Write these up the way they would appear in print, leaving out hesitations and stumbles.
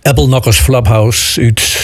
Apple Knockers Flophouse uit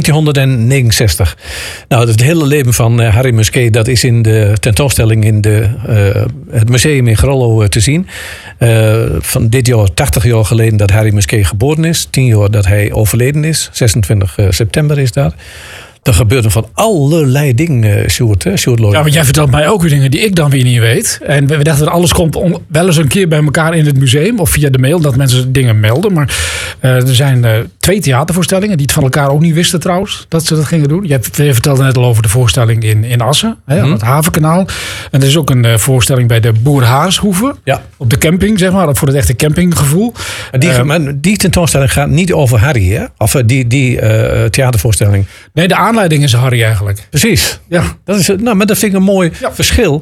1969. Nou, het hele leven van Harry Musquet, dat is in de tentoonstelling in het museum in Grollo te zien. Van dit jaar 80 jaar geleden dat Harry Musquet geboren is. 10 jaar dat hij overleden is. 26 september is dat. Er gebeurden van allerlei dingen, Sjoerd. Ja, maar jij vertelt mij ook weer dingen die ik dan weer niet weet. En we dachten dat alles komt wel eens een keer bij elkaar in het museum. Of via de mail, dat mensen dingen melden. Maar er zijn 2 theatervoorstellingen die het van elkaar ook niet wisten trouwens. Dat ze dat gingen doen. Je vertelde net al over de voorstelling in Assen. Op het Havenkanaal. En er is ook een voorstelling bij de Boerhaarshoeve. Ja. Op de camping, zeg maar. Voor het echte campinggevoel. Maar die tentoonstelling gaat niet over Harry, hè? Of die theatervoorstelling. Nee, de aanleiding is Harry eigenlijk. Precies. Ja. Maar dat vind ik een mooi verschil.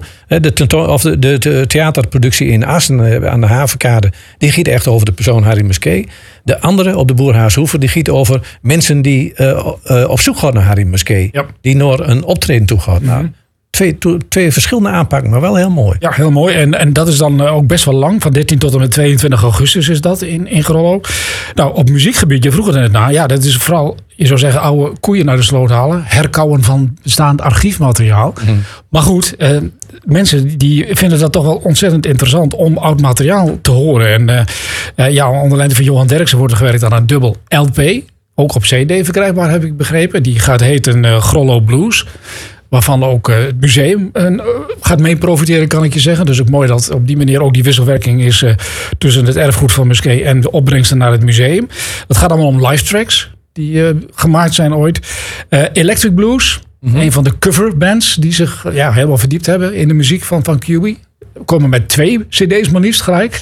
De theaterproductie in Assen aan de Havenkade, die giet echt over de persoon Harry Musquet. De andere op de Boerhaarshoeve, die giet over mensen die op zoek gaan naar Harry Musquet. Ja. Die naar een optreden toe gaan. Nou, twee verschillende aanpakken, maar wel heel mooi. Ja, heel mooi. En dat is dan ook best wel lang. Van 13 tot en met 22 augustus is dat in Grollo. Nou, op muziekgebied, je vroeg het net na. Ja, dat is vooral, je zou zeggen, oude koeien naar de sloot halen. Herkauwen van bestaand archiefmateriaal. Maar goed, mensen die vinden dat toch wel ontzettend interessant om oud materiaal te horen. En onder leiding van Johan Derksen wordt er gewerkt aan een dubbel LP. Ook op CD verkrijgbaar, heb ik begrepen. Die gaat heten Grollo Blues. Waarvan ook het museum gaat mee profiteren, kan ik je zeggen. Dus ook mooi dat op die manier ook die wisselwerking is tussen het erfgoed van Musquet en de opbrengsten naar het museum. Het gaat allemaal om live tracks die gemaakt zijn ooit. Electric Blues, een van de coverbands die zich helemaal verdiept hebben in de muziek van QB. We komen met 2 cd's maar liefst gelijk.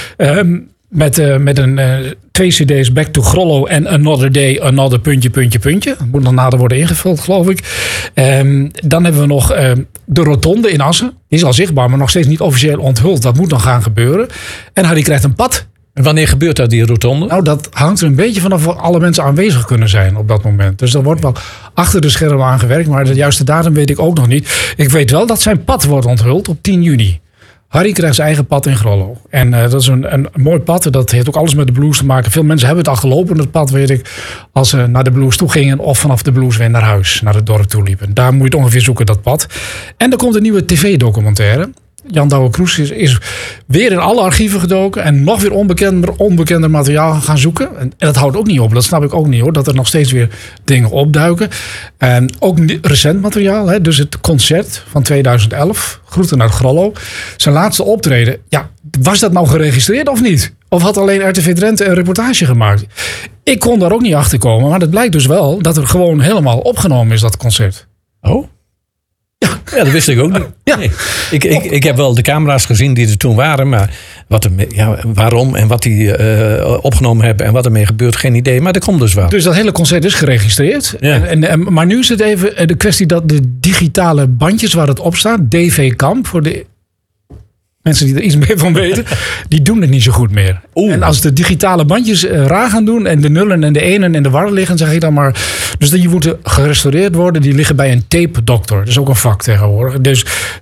Met 2 cd's Back to Grollo en Another Day, Another ... Dat moet nog nader worden ingevuld, geloof ik. Dan hebben we nog de Rotonde in Assen. Die is al zichtbaar, maar nog steeds niet officieel onthuld. Dat moet nog gaan gebeuren. En Harry krijgt een pad. En wanneer gebeurt dat, die Rotonde? Nou, dat hangt er een beetje vanaf of alle mensen aanwezig kunnen zijn op dat moment. Dus er wordt wel achter de schermen aan gewerkt. Maar de juiste datum weet ik ook nog niet. Ik weet wel dat zijn pad wordt onthuld op 10 juni. Harry krijgt zijn eigen pad in Grollo. En dat is een mooi pad. Dat heeft ook alles met de blues te maken. Veel mensen hebben het al gelopen, het pad, weet ik. Als ze naar de blues toe gingen of vanaf de blues weer naar huis, naar het dorp toe liepen. Daar moet je het ongeveer zoeken, dat pad. En er komt een nieuwe tv-documentaire. Jan Douwe Kroes is weer in alle archieven gedoken en nog weer onbekender materiaal gaan zoeken. En dat houdt ook niet op, dat snap ik ook niet hoor, dat er nog steeds weer dingen opduiken. En ook recent materiaal, hè, dus het concert van 2011, Groeten uit Grollo. Zijn laatste optreden, was dat nou geregistreerd of niet? Of had alleen RTV Drenthe een reportage gemaakt? Ik kon daar ook niet achter komen, maar het blijkt dus wel dat er gewoon helemaal opgenomen is, dat concert. Oh? Ja, dat wist ik ook niet. Ja. Nee. Ik heb wel de camera's gezien die er toen waren. Maar waarom en wat die opgenomen hebben en wat ermee gebeurt, geen idee. Maar dat komt dus wel. Dus dat hele concert is geregistreerd. Ja. Maar nu is het even de kwestie dat de digitale bandjes waar het op staat, DV-Kamp, voor de mensen die er iets meer van weten, die doen het niet zo goed meer. En als de digitale bandjes raar gaan doen en de nullen en de enen en de warren liggen, zeg ik dan maar. Dus die moeten gerestaureerd worden. Die liggen bij een tape-dokter. Dat is ook een vak tegenwoordig. Dus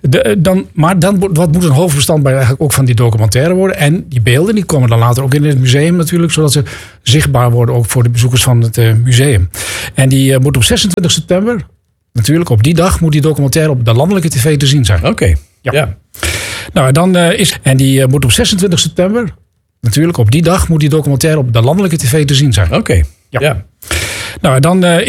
wat moet een hoofdbestand bij eigenlijk ook van die documentaire worden? En die beelden die komen dan later ook in het museum natuurlijk, zodat ze zichtbaar worden ook voor de bezoekers van het museum. En die moet op 26 september, natuurlijk op die dag, moet die documentaire op de landelijke tv te zien zijn. Oké. Ja. Nou, dan die moet op 26 september, natuurlijk op die dag, moet die documentaire op de landelijke tv te zien zijn. Oké. Ja. Nou, dan